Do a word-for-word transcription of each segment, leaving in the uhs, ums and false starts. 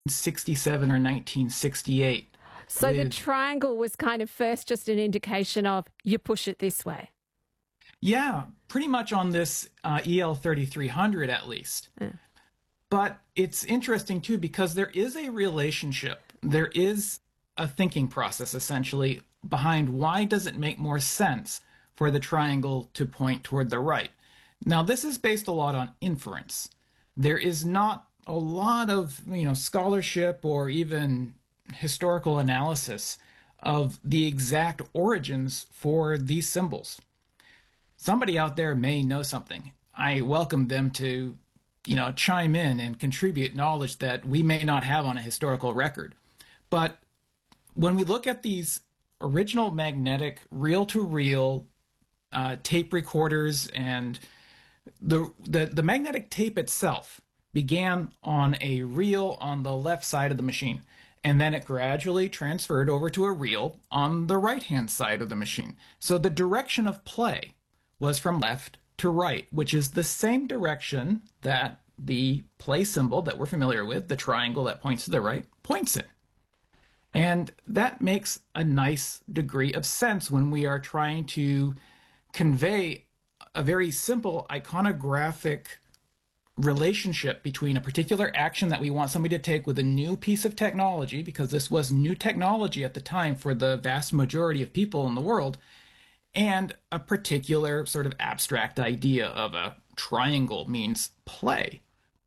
sixty-seven or nineteen sixty-eight So the with, triangle was kind of first just an indication of you push it this way. yeah, pretty much on this uh, E L thirty-three hundred at least. Yeah. But it's interesting too because there is a relationship. There is a thinking process essentially behind why does it make more sense for the triangle to point toward the right. Now, this is based a lot on inference. There is not a lot of, you know, scholarship or even historical analysis of the exact origins for these symbols. Somebody out there may know something. I welcome them to, you know, chime in and contribute knowledge that we may not have on a historical record. But when we look at these original magnetic reel-to-reel uh, tape recorders, and the, the the magnetic tape itself began on a reel on the left side of the machine, and then it gradually transferred over to a reel on the right-hand side of the machine. So the direction of play was from left to right, which is the same direction that the play symbol that we're familiar with, the triangle that points to the right, points in. And that makes a nice degree of sense when we are trying to convey a very simple iconographic relationship between a particular action that we want somebody to take with a new piece of technology, because this was new technology at the time for the vast majority of people in the world, and a particular sort of abstract idea of a triangle means play.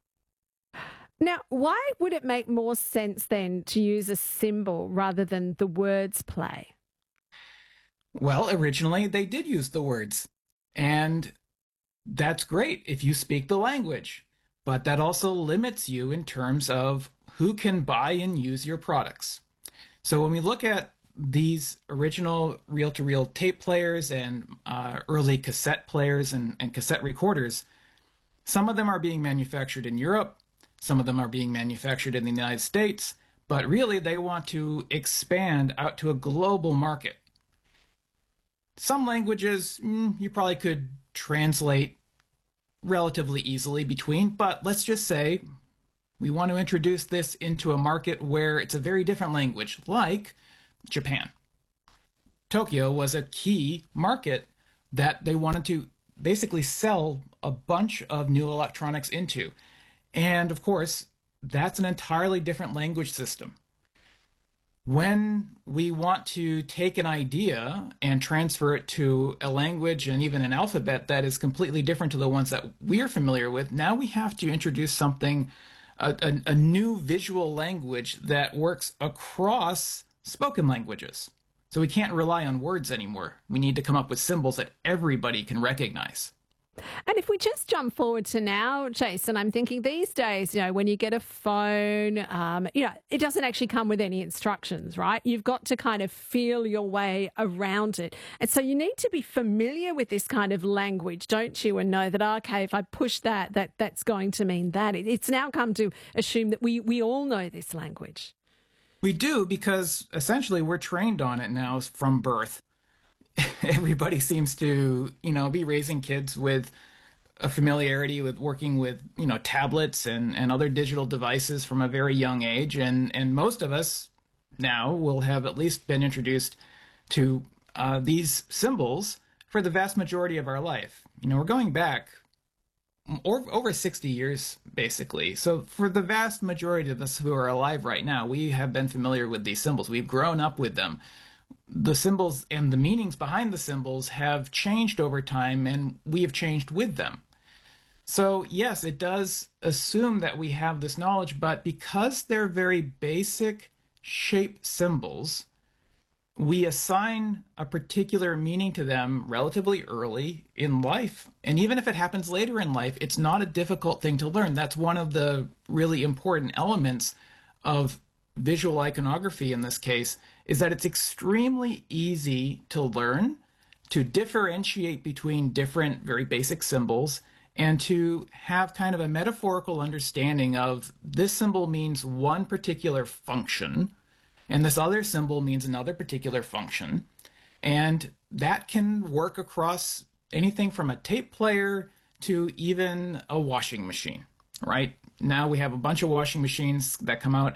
Now, why would it make more sense then to use a symbol rather than the words play? Well, originally they did use the words, and that's great if you speak the language, but that also limits you in terms of who can buy and use your products. So when we look at these original reel-to-reel tape players and uh, early cassette players and, and cassette recorders, some of them are being manufactured in Europe, some of them are being manufactured in the United States, but really they want to expand out to a global market. Some languages mm, you probably could translate relatively easily between, but let's just say we want to introduce this into a market where it's a very different language, like Japan. Tokyo was a key market that they wanted to basically sell a bunch of new electronics into. And of course, that's an entirely different language system. When we want to take an idea and transfer it to a language and even an alphabet that is completely different to the ones that we are familiar with, now we have to introduce something, a, a, a new visual language that works across spoken languages. So we can't rely on words anymore. We need to come up with symbols that everybody can recognize. And if we just jump forward to now, Jason, I'm thinking these days, you know, when you get a phone, um, you know, it doesn't actually come with any instructions, right? You've got to kind of feel your way around it. And so you need to be familiar with this kind of language, don't you? And know that, okay, if I push that, that that's going to mean that. It, it's now come to assume that we, we all know this language. We do, because essentially we're trained on it now from birth. Everybody seems to, you know, be raising kids with a familiarity with working with, you know, tablets and, and other digital devices from a very young age. And, and most of us now will have at least been introduced to uh, these symbols for the vast majority of our life. You know, we're going back over, over sixty years, basically. So for the vast majority of us who are alive right now, we have been familiar with these symbols. We've grown up with them. The symbols and the meanings behind the symbols have changed over time, and we have changed with them. So yes, it does assume that we have this knowledge, but because they're very basic shape symbols, we assign a particular meaning to them relatively early in life. And even if it happens later in life, it's not a difficult thing to learn. That's one of the really important elements of visual iconography in this case, is that it's extremely easy to learn, to differentiate between different very basic symbols, and to have kind of a metaphorical understanding of this symbol means one particular function, and this other symbol means another particular function. And that can work across anything from a tape player to even a washing machine, right? Now we have a bunch of washing machines that come out